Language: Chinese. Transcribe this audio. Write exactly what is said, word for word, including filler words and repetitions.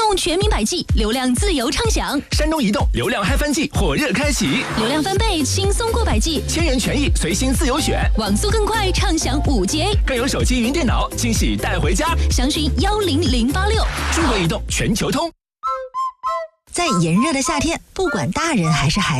动全民百 G， 流量自由畅享。 山东移动流量嗨翻季火热开启， 流量翻倍，轻松过百 G， 千元权益随心自由选， 网速更快，畅享五 G A， 更有手机云电脑惊喜带回家。 详询幺零零八六。 中国移动全球通。 在炎热的夏天，不管大人还是孩子。